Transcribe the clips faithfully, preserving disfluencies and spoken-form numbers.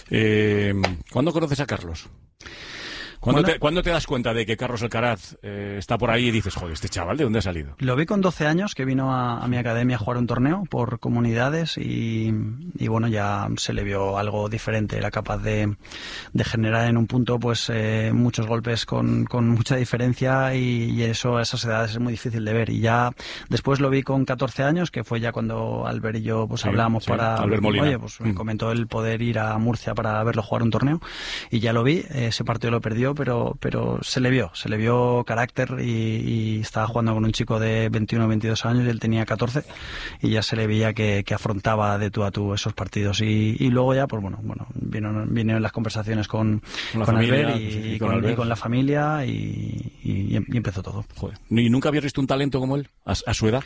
Eh, ¿Cuándo conoces a Carlos? ¿Cuándo, Bueno, te, ¿Cuándo te das cuenta de que Carlos Alcaraz eh, está por ahí y dices, joder, este chaval, ¿de dónde ha salido? Lo vi con doce años, que vino a, a mi academia a jugar un torneo por comunidades y, y bueno, ya se le vio algo diferente. Era capaz de, de generar en un punto pues eh, muchos golpes con, con mucha diferencia y, y eso a esas edades es muy difícil de ver. Y ya después lo vi con catorce años, que fue ya cuando Albert y yo pues Sí, hablamos sí, para... Albert Molina. Oye, pues me Mm. comentó el poder ir a Murcia para verlo jugar un torneo y ya lo vi. Ese partido lo perdió, pero pero se le vio, se le vio carácter y, y estaba jugando con un chico de veintiuno o veintidós años y él tenía catorce y ya se le veía que, que afrontaba de tú a tú esos partidos y, y luego ya pues bueno, bueno vino, vinieron las conversaciones con, Con la con familia, Albert y, sí, y con con, Albert. y con la familia y, y, y empezó todo. Joder. ¿Y nunca habías visto un talento como él, a, a su edad?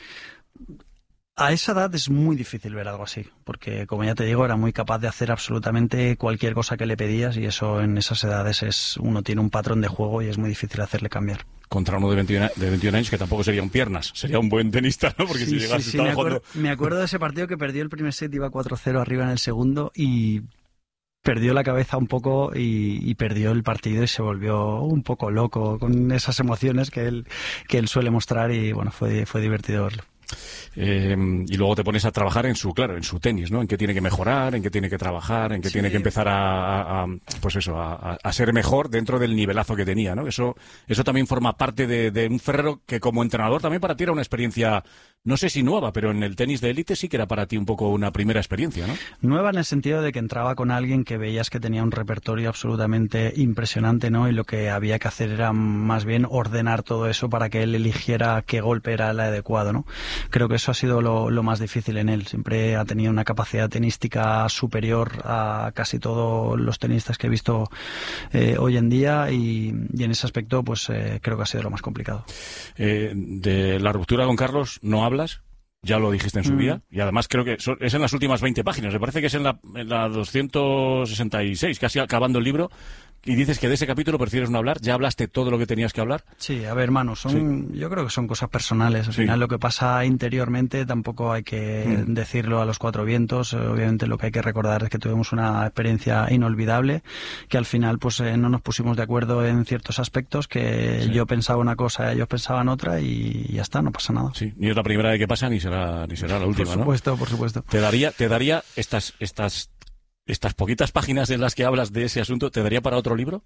A esa edad es muy difícil ver algo así, porque como ya te digo, era muy capaz de hacer absolutamente cualquier cosa que le pedías y eso en esas edades es uno tiene un patrón de juego y es muy difícil hacerle cambiar. Contra uno de veintiuno, de veintiuno años que tampoco sería un piernas, sería un buen tenista, ¿no? Porque Sí, si llegas sí, sí, estaba me, acuerdo, jugando... me acuerdo de ese partido que perdió el primer set, iba cuatro cero arriba en el segundo y perdió la cabeza un poco y, y perdió el partido y se volvió un poco loco con esas emociones que él, que él suele mostrar y bueno, fue, fue divertido verlo. Eh, y luego te pones a trabajar en su, claro, en su tenis, ¿no? En qué tiene que mejorar, en qué tiene que trabajar, en qué Sí. tiene que empezar a, a- a, pues eso, a, a ser mejor dentro del nivelazo que tenía, ¿no? Eso, eso también forma parte de, de un Ferrero que como entrenador también para ti era una experiencia, no sé si nueva, pero en el tenis de élite sí que era para ti un poco una primera experiencia, ¿no? Nueva en el sentido de que entraba con alguien que veías que tenía un repertorio absolutamente impresionante, ¿no? Y lo que había que hacer era más bien ordenar todo eso para que él eligiera qué golpe era el adecuado, ¿no? Creo que eso ha sido lo, lo más difícil en él. Siempre ha tenido una capacidad tenística superior a casi todos los tenistas que he visto eh, hoy en día y, y en ese aspecto pues eh, creo que ha sido lo más complicado. Eh, de la ruptura con Carlos no hablas, ya lo dijiste en su Mm. día, y además creo que so- es en las últimas veinte páginas, me parece que es en la, en la doscientos sesenta y seis, casi acabando el libro, y dices que de ese capítulo prefieres no hablar, ya hablaste todo lo que tenías que hablar. Sí, a ver, hermano, son, yo creo que son cosas personales. Al Sí. final lo que pasa interiormente tampoco hay que Mm. decirlo a los cuatro vientos. Eh, Obviamente lo que hay que recordar es que tuvimos una experiencia inolvidable, que al final pues eh, no nos pusimos de acuerdo en ciertos aspectos, que Sí. yo pensaba una cosa, ellos pensaban otra y ya está, no pasa nada. Sí, ni es la primera vez que pasa, ni será, ni será la Por última, ¿no? supuesto, por supuesto. Te daría, te daría estas, estas, estas poquitas páginas en las que hablas de ese asunto, ¿te daría para otro libro?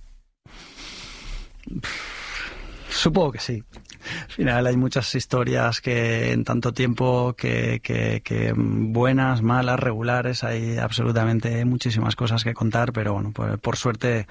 Supongo que sí. Al final hay muchas historias que en tanto tiempo que, que, que buenas, malas, regulares, hay absolutamente muchísimas cosas que contar, pero bueno, por, por suerte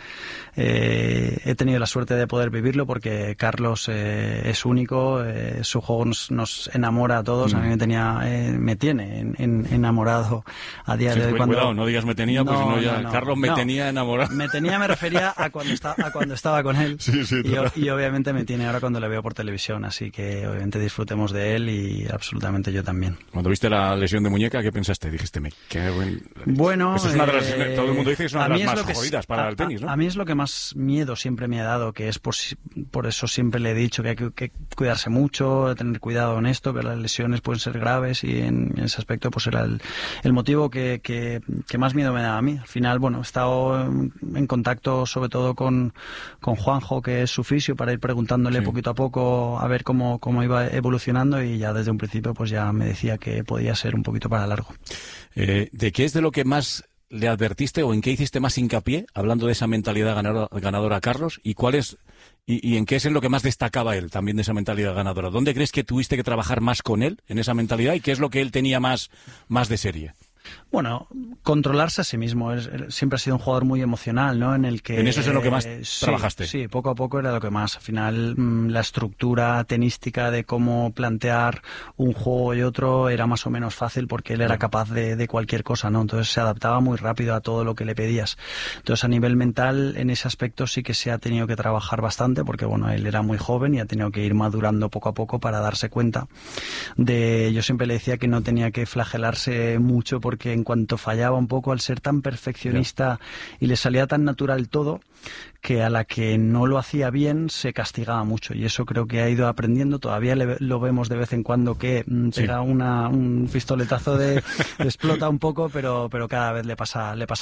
eh, he tenido la suerte de poder vivirlo porque Carlos eh, es único, eh, su juego nos, nos enamora a todos, Mm. a mí me tenía, eh, me tiene en, en, enamorado a día Sí, de hoy. cu- Cuando... Cuidado, no digas me tenía, pues No, no, ya, no, no. Carlos me No. tenía enamorado. Me tenía, me refería a cuando, está, a cuando estaba con él. Sí, sí, y, o- total. y obviamente me tiene ahora cuando le veo por televisión, así que obviamente disfrutemos de él y absolutamente yo también. Cuando viste la lesión de muñeca, ¿qué pensaste? Dijiste, me cago en... Bueno, Esa es una de las, eh, todo el mundo dice que es una a de mí las es más lo que jodidas s- para a- el tenis, ¿no? A, a mí es lo que más miedo siempre me ha dado, que es por, si- por eso siempre le he dicho que hay que, que cuidarse mucho, tener cuidado en esto, que las lesiones pueden ser graves y en, en ese aspecto pues era el, el motivo que, que, que más miedo me da a mí. Al final, bueno, he estado en, en contacto sobre todo con, con Juanjo, que es su fisio, para ir preguntándole Sí. poquito a poco a ver cómo, cómo iba evolucionando y ya desde un principio pues ya me decía que podía ser un poquito para largo. Eh, ¿De qué es de lo que más le advertiste o en qué hiciste más hincapié, hablando de esa mentalidad ganadora, ganadora a Carlos? ¿Y cuál es y, y en qué es en lo que más destacaba él también de esa mentalidad ganadora? ¿Dónde crees que tuviste que trabajar más con él en esa mentalidad y qué es lo que él tenía más, más de serie? Bueno, controlarse a sí mismo. Es, siempre ha sido un jugador muy emocional, ¿no? En el que En eso es en lo que más eh, sí, trabajaste. Sí, poco a poco era lo que más. Al final, mmm, la estructura tenística de cómo plantear un juego y otro era más o menos fácil porque él era capaz de, de cualquier cosa, ¿no? Entonces se adaptaba muy rápido a todo lo que le pedías. Entonces, a nivel mental, en ese aspecto sí que se ha tenido que trabajar bastante porque, bueno, él era muy joven y ha tenido que ir madurando poco a poco para darse cuenta de... Yo siempre le decía que no tenía que flagelarse mucho porque en cuanto fallaba un poco, al ser tan perfeccionista y le salía tan natural todo, que a la que no lo hacía bien se castigaba mucho y eso creo que ha ido aprendiendo. Todavía le, lo vemos de vez en cuando que mm, pega Sí. una, un pistoletazo de explota un poco, pero pero cada vez le pasa le pasa